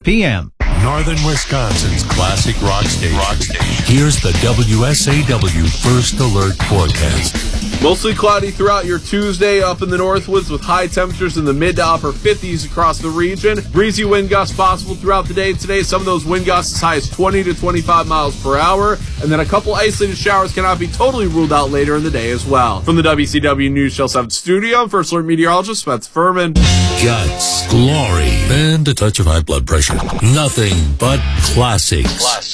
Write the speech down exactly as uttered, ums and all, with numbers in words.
p m Northern Wisconsin's classic rock station. Rock station. Here's the W S A W First Alert forecast. Mostly cloudy throughout your Tuesday up in the Northwoods with high temperatures in the mid to upper fifties across the region. Breezy wind gusts possible throughout the day today. Some of those wind gusts as high as twenty to twenty-five miles per hour. And then a couple isolated showers cannot be totally ruled out later in the day as well. From the W C W News Channel seven studio, I'm First Alert meteorologist Spencer Furman. Guts, glory, and a touch of high blood pressure. Nothing but classics. Classic.